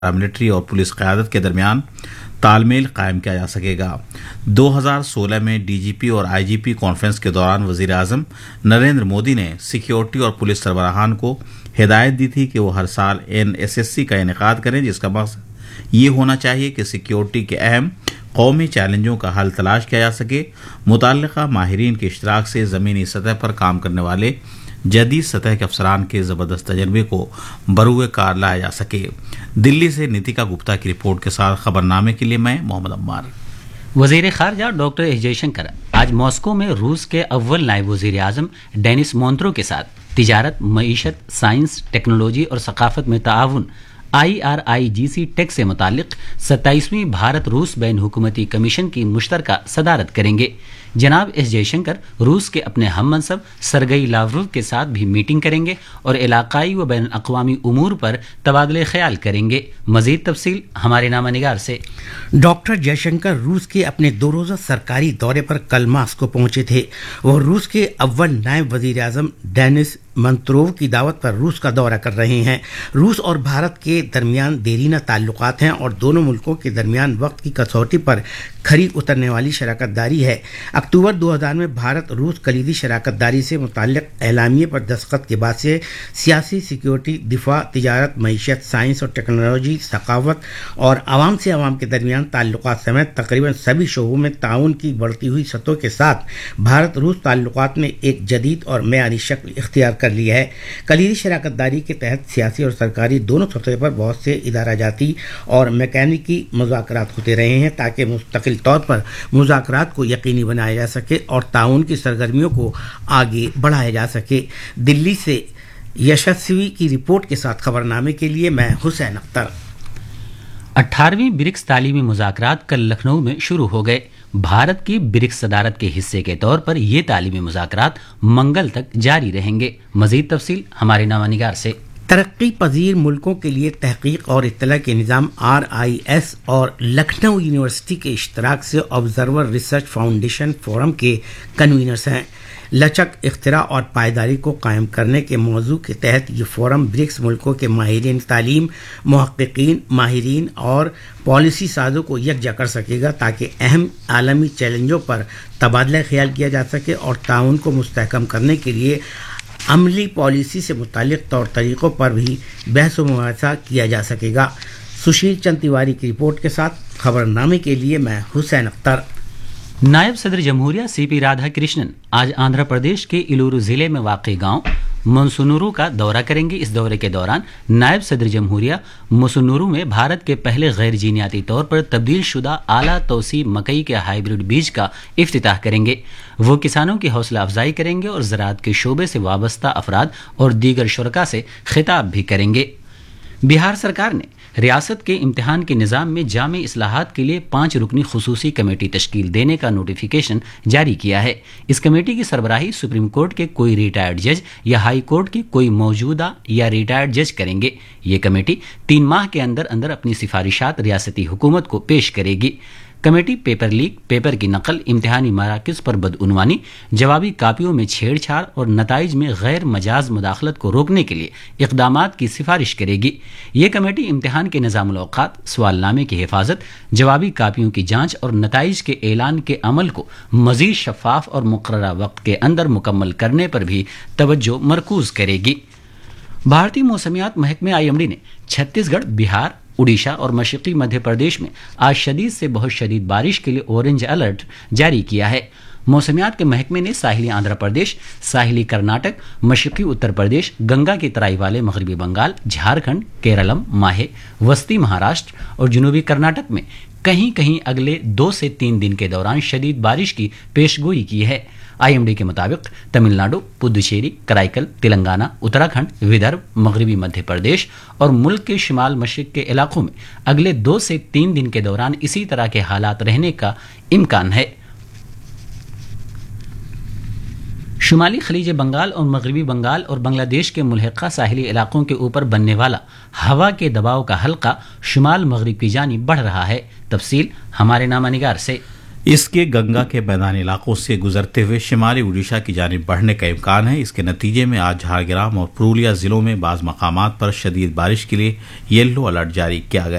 Military اور police قیادت کے درمیان تال میل قائم کیا جا سکے گا۔ 2016 میں ڈی جی پی اور آئی جی پی کانفرنس کے دوران وزیر اعظم نریندر مودی نے سیکیورٹی اور پولیس سربراہان کو ہدایت دی تھی کہ وہ ہر سال NSSC کا انعقاد کریں، جس کا مقصد یہ ہونا چاہیے کہ سیکیورٹی کے اہم قومی چیلنجوں کا حل تلاش کیا جا سکے، متعلقہ ماہرین کے اشتراک سے زمینی سطح پر کام کرنے والے جدید سطح کے افسران کے زبردست تجربے کو بروئے کار لایا جا سکے۔ دلی سے نیتیکا گپتا کی رپورٹ کے ساتھ خبرنامے کے لیے میں محمد عمار۔ وزیر خارجہ ڈاکٹر ایس جے شنکر آج ماسکو میں روس کے اول نائب وزیر اعظم ڈینس مونترو کے ساتھ تجارت، معیشت، سائنس، ٹیکنالوجی اور ثقافت میں تعاون IRIGC ٹیک سے متعلق 27ویں بھارت روس بین حکومتی کمیشن کی مشترکہ صدارت کریں گے۔ جناب ایس جے شنکر روس کے اپنے ہم منصب سرگئی لاوروف کے ساتھ بھی میٹنگ کریں گے اور علاقائی و بین الاقوامی امور پر تبادلہ خیال کریں گے۔ مزید تفصیل ہمارے نامہ نگار سے۔ ڈاکٹر جے شنکر روس کے اپنے 2 روزہ سرکاری دورے پر کل ماسکو پہنچے تھے۔ وہ روس کے اول نائب وزیر اعظم ڈینس منتروو کی دعوت پر روس کا دورہ کر رہے ہیں۔ روس اور بھارت کے درمیان دیرینہ تعلقات ہیں اور دونوں ملکوں کے درمیان وقت کی کسوٹی پر کھری اترنے والی شراکت داری ہے۔ اکتوبر 2000 میں بھارت روس کلیدی شراکت داری سے متعلق اعلامیے پر دستخط کے بعد سے سیاسی، سیکیورٹی، دفاع، تجارت، معیشت، سائنس اور ٹیکنالوجی، ثقافت اور عوام سے عوام کے درمیان تعلقات سمیت تقریباً سبھی شعبوں میں تعاون کی بڑھتی ہوئی سطحوں کے ساتھ بھارت روس تعلقات نے ایک جدید اور معیاری شکل اختیار کر لی ہے۔ کلیدی شراکت داری کے تحت سیاسی اور سرکاری دونوں سطح پر بہت سے ادارہ جاتی اور میکانیکی مذاکرات ہوتے رہے ہیں تاکہ مستقل طور پر مذاکرات کو یقینی بنایا جا سکے اور تعاون کی سرگرمیوں کو آگے بڑھایا جا سکے۔ دلی سے یشسوی کی رپورٹ کے ساتھ خبرنامے کے لیے میں حسین اختر۔ 18ویں برکس تعلیمی مذاکرات کل لکھنؤ میں شروع ہو گئے۔ بھارت کی برکس صدارت کے حصے کے طور پر یہ تعلیمی مذاکرات منگل تک جاری رہیں گے۔ مزید تفصیل ہمارے نامہ نگار سے۔ ترقی پذیر ملکوں کے لیے تحقیق اور اطلاع کے نظام RIS اور لکھنؤ یونیورسٹی کے اشتراک سے آبزرور ریسرچ فاؤنڈیشن فورم کے کنوینرز ہیں۔ لچک، اختراع اور پائیداری کو قائم کرنے کے موضوع کے تحت یہ فورم برکس ملکوں کے ماہرین تعلیم، محققین، ماہرین اور پالیسی سازوں کو یکجا کر سکے گا تاکہ اہم عالمی چیلنجوں پر تبادلہ خیال کیا جا سکے اور تعاون کو مستحکم کرنے کے لیے عملی پالیسی سے متعلق طور طریقوں پر بھی بحث و مباحثہ کیا جا سکے گا۔ سشیل چند تیواری کی رپورٹ کے ساتھ خبرنامے کے لیے میں حسین اختر۔ نائب صدر جمہوریہ CP رادھا کرشنن آج آندھرا پردیش کے ایلورو ضلع میں واقع گاؤں مسونورو کا دورہ کریں گے۔ اس دورے کے دوران نائب صدر جمہوریہ مسونورو میں بھارت کے پہلے غیر جینیاتی طور پر تبدیل شدہ اعلیٰ توسیع مکئی کے ہائیبرڈ بیج کا افتتاح کریں گے۔ وہ کسانوں کی حوصلہ افزائی کریں گے اور زراعت کے شعبے سے وابستہ افراد اور دیگر شرکاء سے خطاب بھی کریں گے۔ بہار سرکار نے ریاست کے امتحان کے نظام میں جامع اصلاحات کے لیے 5 رکنی خصوصی کمیٹی تشکیل دینے کا نوٹیفیکیشن جاری کیا ہے۔ اس کمیٹی کی سربراہی سپریم کورٹ کے کوئی ریٹائرڈ جج یا ہائی کورٹ کے کوئی موجودہ یا ریٹائرڈ جج کریں گے۔ یہ کمیٹی 3 ماہ کے اندر اپنی سفارشات ریاستی حکومت کو پیش کرے گی۔ کمیٹی پیپر لیک، پیپر کی نقل، امتحانی مراکز پر بدعنوانی، جوابی کاپیوں میں چھیڑ چھاڑ اور نتائج میں غیر مجاز مداخلت کو روکنے کے لیے اقدامات کی سفارش کرے گی۔ یہ کمیٹی امتحان کے نظام الاوقات، سوال نامے کی حفاظت، جوابی کاپیوں کی جانچ اور نتائج کے اعلان کے عمل کو مزید شفاف اور مقررہ وقت کے اندر مکمل کرنے پر بھی توجہ مرکوز کرے گی۔ بھارتی موسمیات محکمہ IMD نے چھتیس گڑھ، بہار، اڈیشہ اور مشرقی مدھیہ پردیش میں آج شدید سے بہت شدید بارش کے لیے اورنج الرٹ جاری کیا ہے۔ موسمیات کے محکمے نے ساحلی آندھرا پردیش، ساحلی کرناٹک، مشرقی اتر پردیش، گنگا کی ترائی والے مغربی بنگال، جھارکھنڈ، کیرلم، ماہے، وسطی مہاراشٹر اور جنوبی کرناٹک میں کہیں کہیں اگلے 2 سے 3 دن کے دوران شدید بارش کی پیشگوئی کی ہے۔ IMD کے مطابق تمل ناڈو، پدوچیری، کرائیکل، تلنگانہ، اتراکھنڈ، ودربھ، مغربی مدھیہ پردیش اور ملک کے شمال مشرق کے علاقوں میں اگلے 2 سے 3 دن کے دوران اسی طرح کے حالات رہنے کا امکان ہے۔ شمالی خلیج بنگال اور مغربی بنگال اور بنگلہ دیش کے ملحقہ ساحلی علاقوں کے اوپر بننے والا ہوا کے دباؤ کا حلقہ شمال مغرب کی جانب بڑھ رہا ہے۔ تفصیل ہمارے نامہ نگار سے۔ اس کے گنگا کے میدانی علاقوں سے گزرتے ہوئے شمالی اڈیشہ کی جانب بڑھنے کا امکان ہے۔ اس کے نتیجے میں آج جھارگرام اور پرولیا ضلعوں میں بعض مقامات پر شدید بارش کے لیے یلو الرٹ جاری کیا گیا